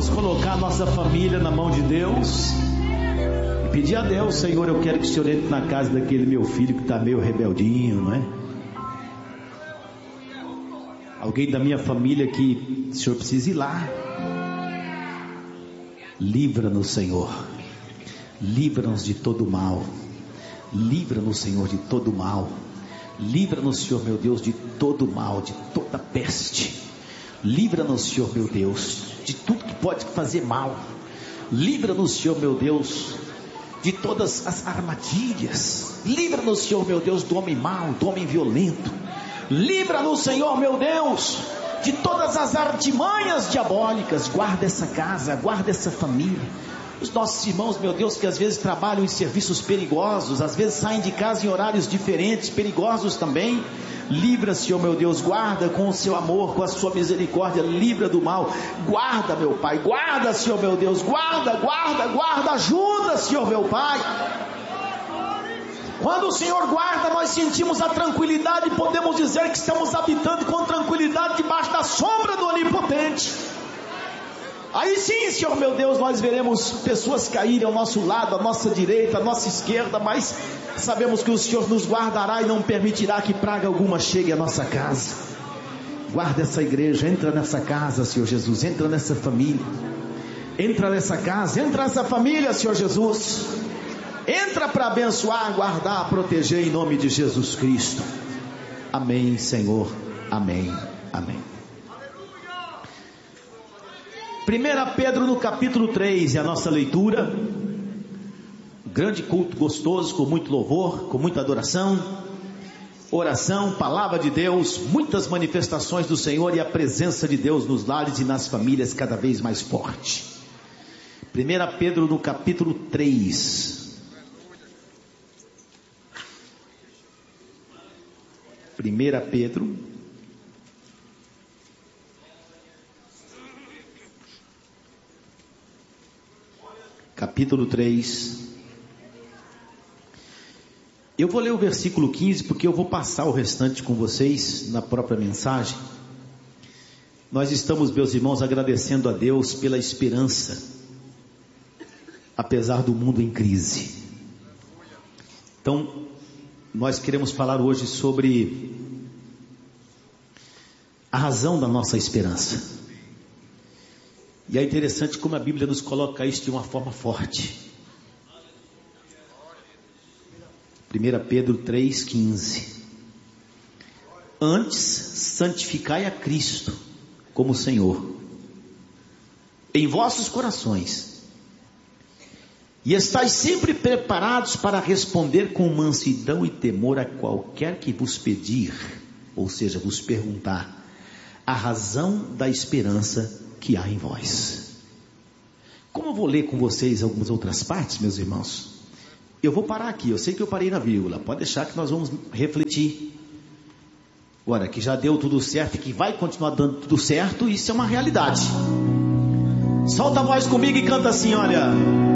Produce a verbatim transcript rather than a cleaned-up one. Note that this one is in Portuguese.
vamos colocar a nossa família na mão de Deus e pedir a Deus: Senhor, eu quero que o Senhor entre na casa daquele meu filho que está meio rebeldinho, não é? Alguém da minha família que o Senhor precisa ir lá. Livra-nos, Senhor. Livra-nos de todo mal. Livra-nos, Senhor, de todo mal. Livra-nos, Senhor, meu Deus, de todo mal, de toda peste. Livra-nos, Senhor, meu Deus, de tudo que pode fazer mal. Livra-nos, Senhor, meu Deus, de todas as armadilhas. Livra-nos, Senhor, meu Deus, do homem mau, do homem violento. Livra-nos, Senhor, meu Deus, de todas as artimanhas diabólicas. Guarda essa casa, guarda essa família. Os nossos irmãos, meu Deus, que às vezes trabalham em serviços perigosos, às vezes saem de casa em horários diferentes, perigosos também. Livra, Senhor, meu Deus, guarda com o seu amor, com a sua misericórdia, livra do mal. Guarda, meu Pai, guarda, Senhor, meu Deus, guarda, guarda, guarda, ajuda, Senhor, meu Pai. Quando o Senhor guarda, nós sentimos a tranquilidade e podemos dizer que estamos habitando com tranquilidade debaixo da sombra do Onipotente. Aí sim, Senhor meu Deus, nós veremos pessoas caírem ao nosso lado, à nossa direita, à nossa esquerda, mas sabemos que o Senhor nos guardará e não permitirá que praga alguma chegue à nossa casa. Guarda essa igreja, entra nessa casa, Senhor Jesus, entra nessa família, entra nessa casa, entra nessa família, Senhor Jesus, entra para abençoar, guardar, proteger em nome de Jesus Cristo. Amém, Senhor, amém, amém. primeira Pedro no capítulo três é a nossa leitura. Grande culto gostoso, com muito louvor, com muita adoração, oração, palavra de Deus, muitas manifestações do Senhor e a presença de Deus nos lares e nas famílias cada vez mais forte. primeira Pedro no capítulo três. primeira Pedro capítulo três. Eu vou ler o versículo quinze, porque eu vou passar o restante com vocês na própria mensagem. Nós estamos, meus irmãos, agradecendo a Deus pela esperança, apesar do mundo em crise. Então, nós queremos falar hoje sobre a razão da nossa esperança. E é interessante como a Bíblia nos coloca isso de uma forma forte. primeira Pedro três, quinze. Antes, santificai a Cristo como Senhor em vossos corações, e estais sempre preparados para responder com mansidão e temor a qualquer que vos pedir, ou seja, vos perguntar a razão da esperança que há em vós. Como eu vou ler com vocês algumas outras partes, meus irmãos, eu vou parar aqui. Eu sei que eu parei na vírgula, pode deixar que nós vamos refletir. Agora, que já deu tudo certo e que vai continuar dando tudo certo, isso é uma realidade. Solta a voz comigo e canta assim, olha: